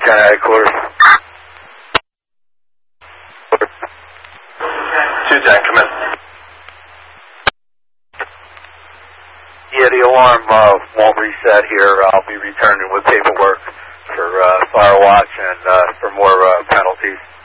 10 headquarters. 210, come in. Yeah, the alarm won't reset here. I'll be returning with paperwork for fire watch and for more penalties.